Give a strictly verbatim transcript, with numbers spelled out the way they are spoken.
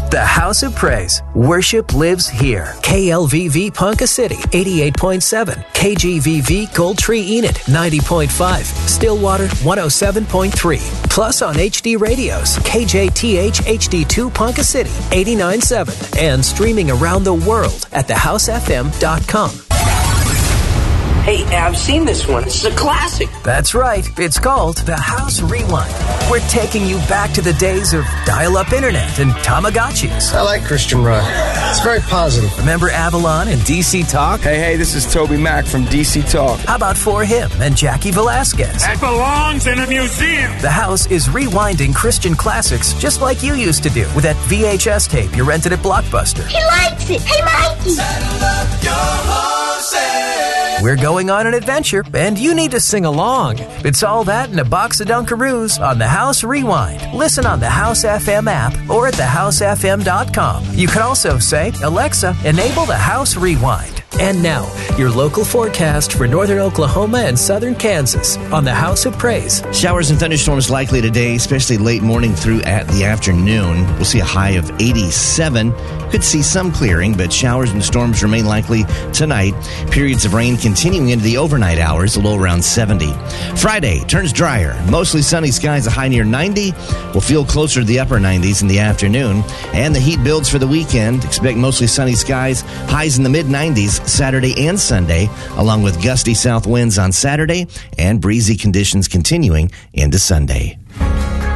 The House of Praise. Worship lives here. K L V V Ponca City, eighty-eight point seven. K G V V Gold Tree Enid, ninety point five. Stillwater, one oh seven point three. Plus on H D radios, K J T H H D two Ponca City, eighty-nine point seven. And streaming around the world at the house f m dot com. Hey, I've seen this one. This is a classic. That's right. It's called The House Rewind. We're taking you back to the days of dial-up internet and Tamagotchis. I like Christian Rock. It's very positive. Remember Avalon and D C Talk? Hey, hey, this is Toby Mac from D C Talk. How about For Him and Jackie Velasquez? That belongs in a museum. The House is rewinding Christian classics just like you used to do with that V H S tape you rented at Blockbuster. He likes it. Hey, Mikey. Saddle up your horses. We're going on an adventure, and you need to sing along. It's all that and a box of Dunkaroos on The House Rewind. Listen on the House F M app or at the house f m dot com. You can also say, Alexa, enable The House Rewind. And now, your local forecast for northern Oklahoma and southern Kansas on the House of Praise. Showers and thunderstorms likely today, especially late morning through at the afternoon. We'll see a high of eighty-seven. Could see some clearing, but showers and storms remain likely tonight. Periods of rain continuing into the overnight hours, a low around seventy. Friday turns drier. Mostly sunny skies, a high near ninety. We'll feel closer to the upper nineties in the afternoon. And the heat builds for the weekend. Expect mostly sunny skies, highs in the mid nineties Saturday and Sunday, along with gusty south winds on Saturday and breezy conditions continuing into Sunday.